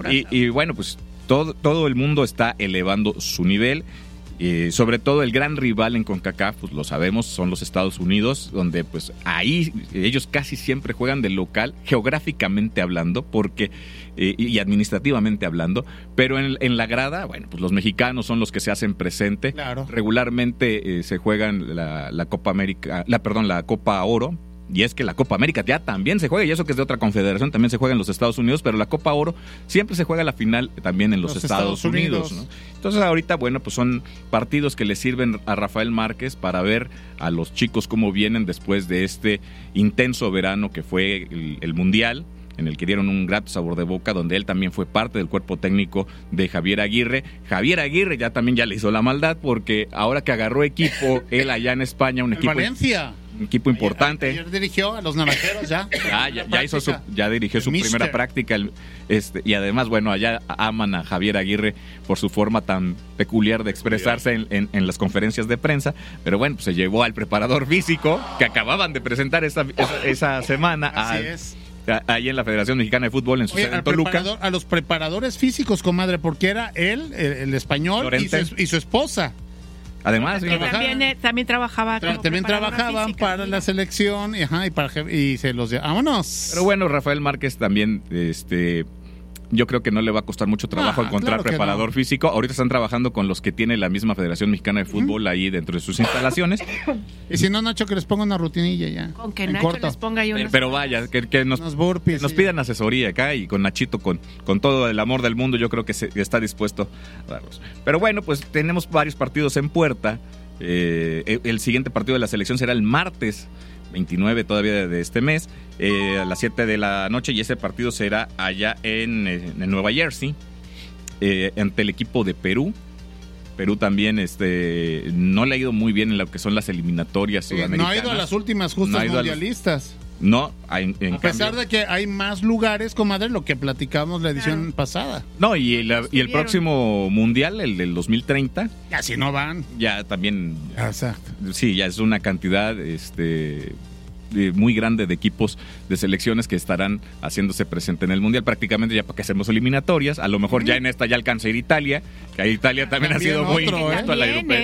Y bueno, pues todo el mundo está elevando su nivel. Sobre todo el gran rival en CONCACAF, pues lo sabemos, son los Estados Unidos, donde pues ahí ellos casi siempre juegan de local, geográficamente hablando, porque y administrativamente hablando, pero en la grada, bueno, pues los mexicanos son los que se hacen presente. Claro. Regularmente se juegan la Copa América, la Copa Oro. Y es que la Copa América ya también se juega, y eso que es de otra confederación, también se juega en los Estados Unidos, pero la Copa Oro siempre se juega la final también en los Estados Unidos, ¿no? Entonces ahorita, bueno, pues son partidos que le sirven a Rafael Márquez para ver a los chicos cómo vienen después de este intenso verano que fue el Mundial, en el que dieron un grato sabor de boca, donde él también fue parte del cuerpo técnico de Javier Aguirre. Javier Aguirre ya le hizo la maldad, porque ahora que agarró equipo, él allá en España, un equipo... Valencia. Un equipo importante. Ayer dirigió a los naranjeros ya. Ya dirigió su primera práctica. Y además, bueno, allá aman a Javier Aguirre por su forma tan peculiar de expresarse en las conferencias de prensa. Pero bueno, pues se llevó al preparador físico que acababan de presentar esa semana. Así es. Ahí en la Federación Mexicana de Fútbol, en su sede en Toluca. A los preparadores físicos, comadre, porque era él, el español, y su esposa. Además, también trabajaba también trabajaban física, para la selección y se los vámonos. Pero bueno, Rafael Márquez también yo creo que no le va a costar mucho trabajo encontrar preparador físico. Ahorita están trabajando con los que tiene la misma Federación Mexicana de Fútbol ahí dentro de sus instalaciones. Y si no, Nacho, que les ponga una rutinilla ya. Con que Nacho les ponga ahí unos... Pero vaya, que nos burpees, pidan asesoría acá, y con Nachito, con todo el amor del mundo, yo creo que está dispuesto a darlos. Pero bueno, pues tenemos varios partidos en puerta. El siguiente partido de la selección será el martes 29 todavía de este mes, a las 7 de la noche, y ese partido será allá en Nueva Jersey, ante el equipo de Perú. Perú también no le ha ido muy bien en lo que son las eliminatorias sudamericanas. No ha ido a las últimas justas mundialistas. No, a pesar de que hay más lugares, comadre, lo que platicamos la edición pasada. No, y el próximo mundial, el del 2030, ya si no van. Ya también. Exacto. Sí, ya es una cantidad muy grande de equipos de selecciones que estarán haciéndose presente en el mundial, prácticamente ya para que hacemos eliminatorias. A lo mejor ya en esta ya alcanza a ir Italia, que Italia también ha sido muy injusto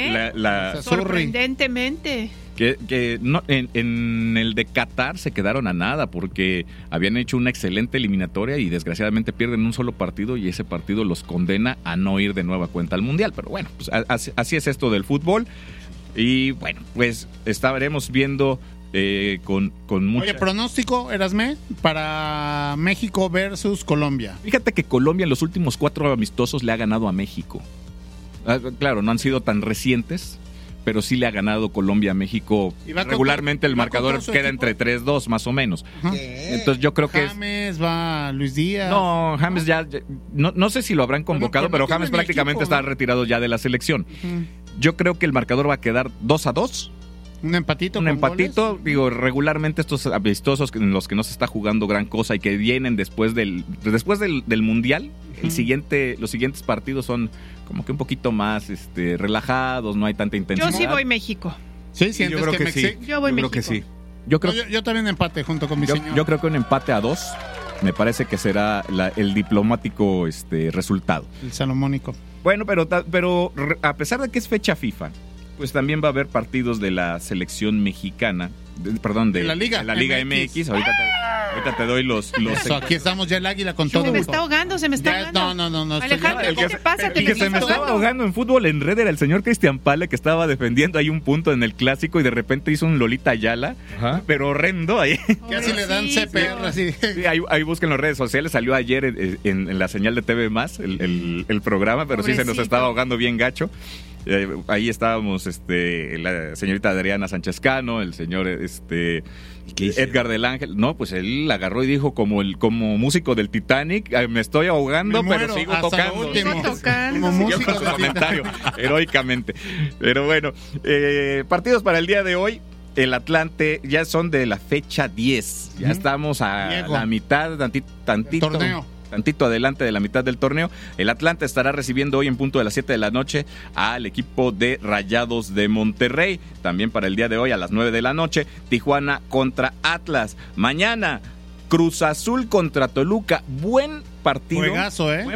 sorprendentemente. Que no, en el de Qatar se quedaron a nada, porque habían hecho una excelente eliminatoria y desgraciadamente pierden un solo partido, y ese partido los condena a no ir de nueva cuenta al mundial. Pero bueno, pues así es esto del fútbol. Y bueno, pues estaremos viendo con mucha... Oye, pronóstico, Erasme, para México versus Colombia. Fíjate que Colombia en los últimos 4 amistosos le ha ganado a México. Claro, no han sido tan recientes, pero sí le ha ganado Colombia a México. Regularmente el marcador queda entre 3-2 más o menos. Entonces yo creo que James va Luis Díaz. No, James ya no sé si lo habrán convocado, pero James prácticamente está retirado ya de la selección. Yo creo que el marcador va a quedar 2-2. Un empatito. Goles. Digo, regularmente estos amistosos en los que no se está jugando gran cosa y que vienen después del mundial, los siguientes partidos son como que un poquito más relajados, no hay tanta intensidad. Yo sí voy México. Sí, sientes yo creo que sí. Yo voy México. Creo que sí. Yo también empate junto con mi señor. Yo creo que un empate a 2 me parece que será el diplomático resultado. El salomónico. Bueno, pero a pesar de que es fecha FIFA, pues también va a haber partidos de la selección mexicana, de la Liga MX. Ahorita te doy los aquí estamos ya el águila con todo. Se me está ahogando. No. Alejandro, ¿qué te pasa? El que se me estaba ahogando en fútbol en red era el señor Cristian Pale, que estaba defendiendo ahí un punto en el clásico y de repente hizo un Lolita Ayala, pero horrendo ahí. Casi le dan CPR así. Sí, ahí busquen las redes sociales. Salió ayer en la señal de TV Más el programa, pero sí se nos estaba ahogando bien gacho. Ahí estábamos la señorita Adriana Sánchez Cano, el señor Edgar del Ángel. No, pues él agarró y dijo como músico del Titanic, me estoy ahogando, pero sigo tocando. Como músico su comentario heroicamente. Pero bueno, partidos para el día de hoy. El Atlante ya son de la fecha 10. Ya estamos a la mitad, tantito. Torneo. Tantito adelante de la mitad del torneo. El Atlante estará recibiendo hoy en punto de las 7 de la noche al equipo de Rayados de Monterrey. También para el día de hoy a las 9 de la noche, Tijuana contra Atlas. Mañana, Cruz Azul contra Toluca, buen partido. Juegazo, ¿eh?